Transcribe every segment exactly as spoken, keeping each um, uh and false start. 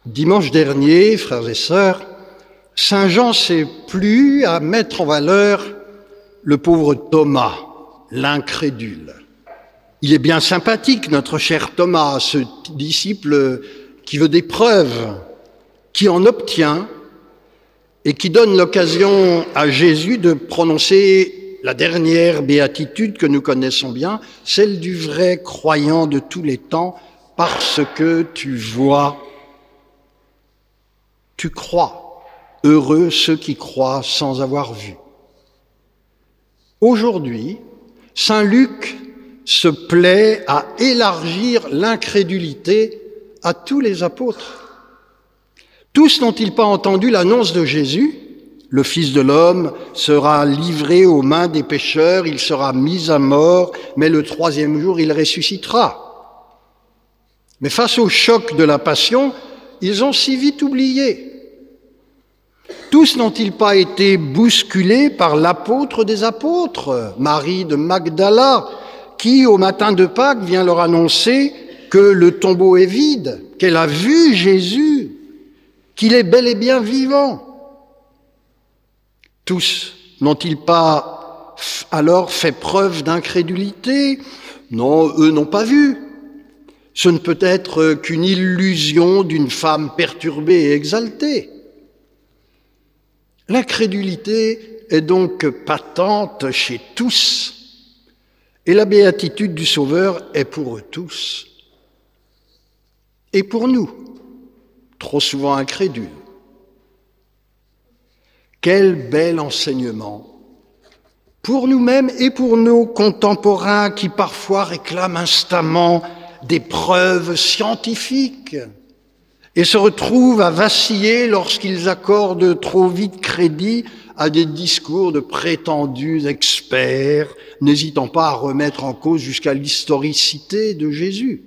Dimanche dernier, frères et sœurs, Saint Jean s'est plu à mettre en valeur le pauvre Thomas, l'incrédule. Il est bien sympathique, notre cher Thomas, ce disciple qui veut des preuves, qui en obtient et qui donne l'occasion à Jésus de prononcer la dernière béatitude que nous connaissons bien, celle du vrai croyant de tous les temps, parce que tu vois, tu crois. Heureux ceux qui croient sans avoir vu. Aujourd'hui, saint Luc se plaît à élargir l'incrédulité à tous les apôtres. Tous n'ont-ils pas entendu l'annonce de Jésus ? Le Fils de l'homme sera livré aux mains des pécheurs, il sera mis à mort, mais le troisième jour il ressuscitera. Mais face au choc de la passion, ils ont si vite oublié. Tous n'ont-ils pas été bousculés par l'apôtre des apôtres, Marie de Magdala, qui, au matin de Pâques, vient leur annoncer que le tombeau est vide, qu'elle a vu Jésus, qu'il est bel et bien vivant. Tous n'ont-ils pas alors fait preuve d'incrédulité ? Non, eux n'ont pas vu. Ce ne peut être qu'une illusion d'une femme perturbée et exaltée. L'incrédulité est donc patente chez tous, et la béatitude du Sauveur est pour eux tous. Et pour nous, trop souvent incrédules. Quel bel enseignement pour nous-mêmes et pour nos contemporains qui parfois réclament instamment des preuves scientifiques et se retrouvent à vaciller lorsqu'ils accordent trop vite crédit à des discours de prétendus experts, n'hésitant pas à remettre en cause jusqu'à l'historicité de Jésus.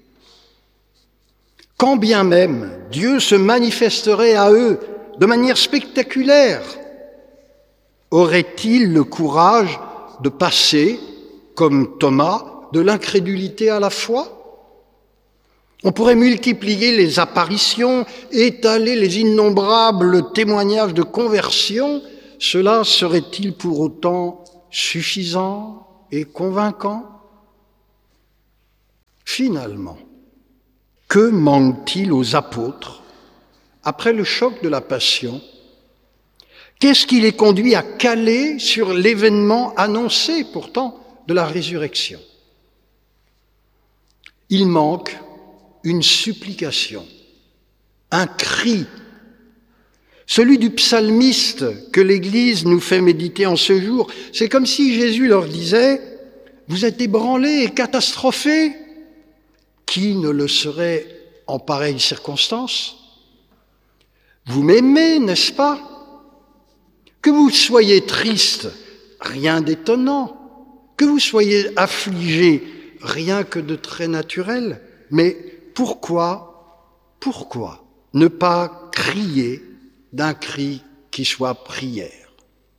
Quand bien même Dieu se manifesterait à eux de manière spectaculaire, aurait-il le courage de passer, comme Thomas, de l'incrédulité à la foi ? On pourrait multiplier les apparitions, étaler les innombrables témoignages de conversion. Cela serait-il pour autant suffisant et convaincant ? Finalement, que manque-t-il aux apôtres après le choc de la Passion ? Qu'est-ce qui les conduit à caler sur l'événement annoncé pourtant de la résurrection ? Il manque une supplication, un cri, celui du psalmiste que l'Église nous fait méditer en ce jour. C'est comme si Jésus leur disait « Vous êtes ébranlés et catastrophés ». Qui ne le serait en pareille circonstance ? Vous m'aimez, n'est-ce pas ? Que vous soyez triste, rien d'étonnant. Que vous soyez affligé, rien que de très naturel. Mais pourquoi, pourquoi ne pas crier d'un cri qui soit prière ?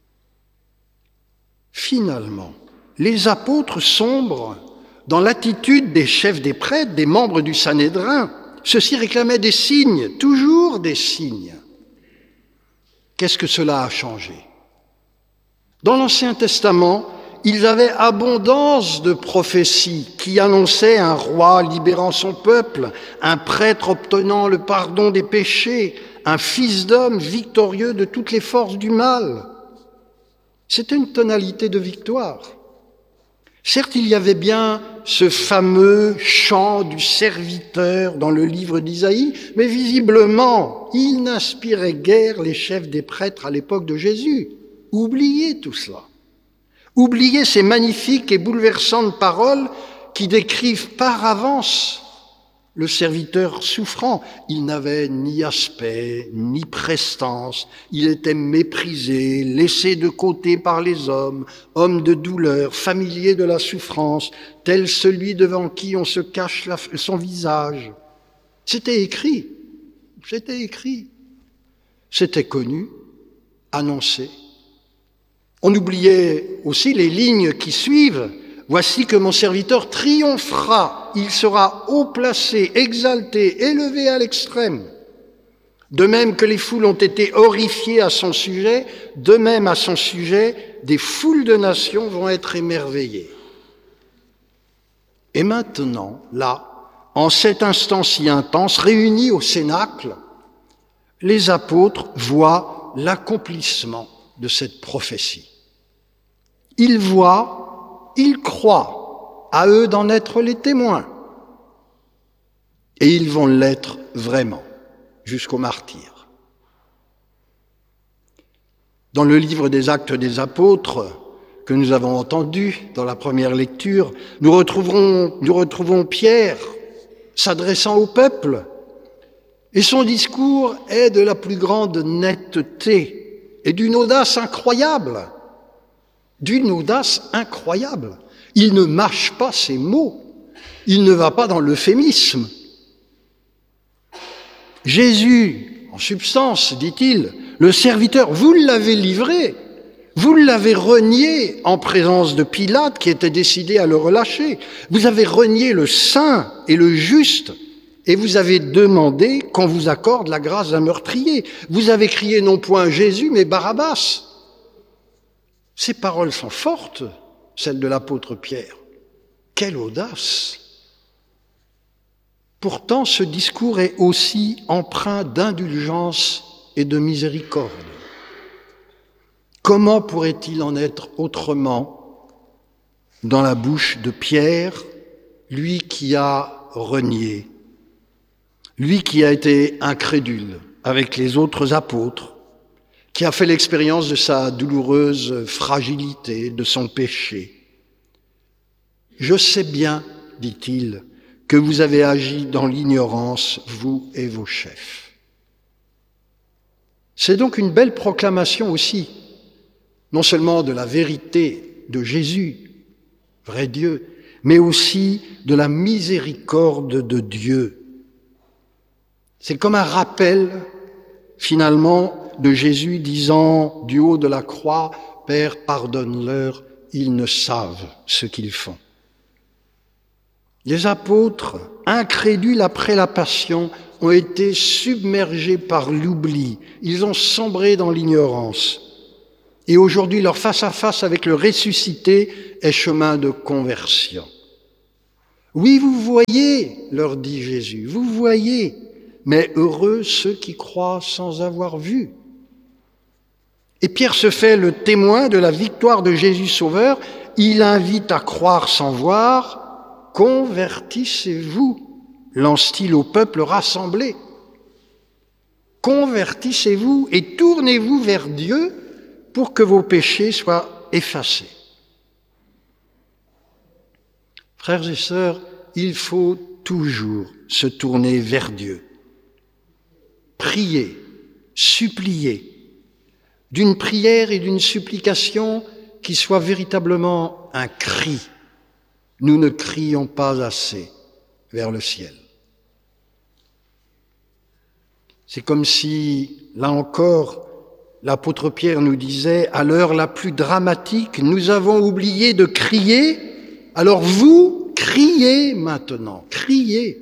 Finalement, les apôtres sombrent dans l'attitude des chefs des prêtres, des membres du Sanhédrin. Ceux-ci réclamaient des signes, toujours des signes. Qu'est-ce que cela a changé ? Dans l'Ancien Testament, ils avaient abondance de prophéties qui annonçaient un roi libérant son peuple, un prêtre obtenant le pardon des péchés, un fils d'homme victorieux de toutes les forces du mal. C'était une tonalité de victoire. Certes, il y avait bien ce fameux chant du serviteur dans le livre d'Isaïe, mais visiblement, il n'inspirait guère les chefs des prêtres à l'époque de Jésus. Oubliez tout cela. Oubliez ces magnifiques et bouleversantes paroles qui décrivent par avance le serviteur souffrant. Il n'avait ni aspect, ni prestance. Il était méprisé, laissé de côté par les hommes, homme de douleur, familier de la souffrance, tel celui devant qui on se cache la, son visage. C'était écrit, c'était écrit, c'était connu, annoncé. On oubliait aussi les lignes qui suivent. Voici que mon serviteur triomphera, il sera haut placé, exalté, élevé à l'extrême. De même que les foules ont été horrifiées à son sujet, de même à son sujet, des foules de nations vont être émerveillées. Et maintenant, là, en cet instant si intense, réunis au cénacle, les apôtres voient l'accomplissement de cette prophétie. Ils voient, ils croient, à eux d'en être les témoins. Et ils vont l'être vraiment, jusqu'au martyre. Dans le livre des Actes des Apôtres, que nous avons entendu dans la première lecture, nous retrouverons, nous retrouvons Pierre s'adressant au peuple, et son discours est de la plus grande netteté et d'une audace incroyable, d'une audace incroyable. Il ne mâche pas ses mots, il ne va pas dans l'euphémisme. Jésus, en substance, dit-il, le serviteur, vous l'avez livré, vous l'avez renié en présence de Pilate qui était décidé à le relâcher. Vous avez renié le saint et le juste et vous avez demandé qu'on vous accorde la grâce d'un meurtrier. Vous avez crié non point Jésus mais Barabbas. Ces paroles sont fortes, celles de l'apôtre Pierre. Quelle audace! Pourtant, ce discours est aussi empreint d'indulgence et de miséricorde. Comment pourrait-il en être autrement dans la bouche de Pierre, lui qui a renié, lui qui a été incrédule avec les autres apôtres, qui a fait l'expérience de sa douloureuse fragilité, de son péché. « Je sais bien, dit-il, que vous avez agi dans l'ignorance, vous et vos chefs. » C'est donc une belle proclamation aussi, non seulement de la vérité de Jésus, vrai Dieu, mais aussi de la miséricorde de Dieu. C'est comme un rappel, finalement, de Jésus disant du haut de la croix, « Père, pardonne-leur, ils ne savent ce qu'ils font. » Les apôtres, incrédules après la passion, ont été submergés par l'oubli. Ils ont sombré dans l'ignorance. Et aujourd'hui, leur face-à-face avec le ressuscité est chemin de conversion. Oui, vous voyez, leur dit Jésus, vous voyez, mais heureux ceux qui croient sans avoir vu. Et Pierre se fait le témoin de la victoire de Jésus Sauveur. Il invite à croire sans voir. Convertissez-vous, lance-t-il au peuple rassemblé. Convertissez-vous et tournez-vous vers Dieu pour que vos péchés soient effacés. Frères et sœurs, il faut toujours se tourner vers Dieu, prier, supplier, d'une prière et d'une supplication qui soit véritablement un cri. Nous ne crions pas assez vers le ciel. C'est comme si, là encore, l'apôtre Pierre nous disait, à l'heure la plus dramatique, nous avons oublié de crier, alors vous, criez maintenant, criez.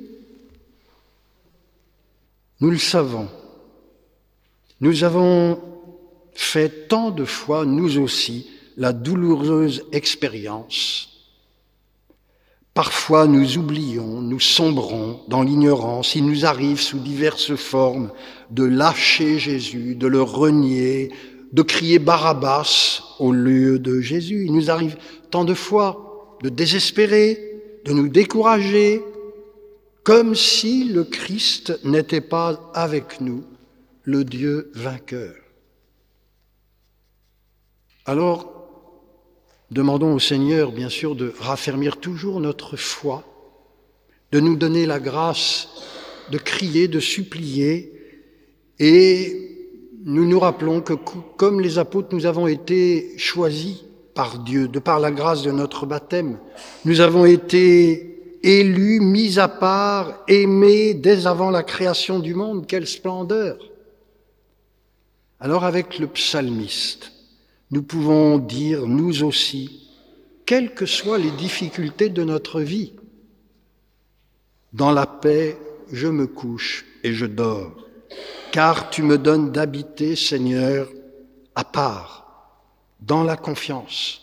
Nous le savons. Nous avons fait tant de fois, nous aussi, la douloureuse expérience. Parfois, nous oublions, nous sombrons dans l'ignorance. Il nous arrive sous diverses formes de lâcher Jésus, de le renier, de crier Barabbas au lieu de Jésus. Il nous arrive tant de fois de désespérer, de nous décourager, comme si le Christ n'était pas avec nous, le Dieu vainqueur. Alors, demandons au Seigneur, bien sûr, de raffermir toujours notre foi, de nous donner la grâce de crier, de supplier, et nous nous rappelons que, comme les apôtres, nous avons été choisis par Dieu, de par la grâce de notre baptême. Nous avons été élus, mis à part, aimés dès avant la création du monde. Quelle splendeur! Alors, avec le psalmiste, nous pouvons dire, nous aussi, quelles que soient les difficultés de notre vie, dans la paix, je me couche et je dors. car tu me donnes d'habiter, Seigneur, à part, dans la confiance.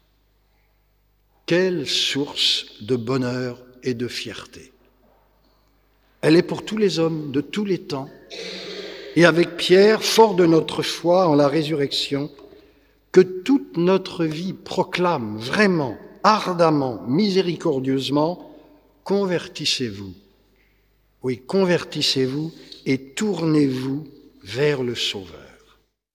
Quelle source de bonheur et de fierté! Elle est pour tous les hommes de tous les temps. Et avec Pierre, fort de notre foi en la résurrection, que toute notre vie proclame vraiment, ardemment, miséricordieusement, convertissez-vous. Oui, convertissez-vous et tournez-vous vers le Sauveur.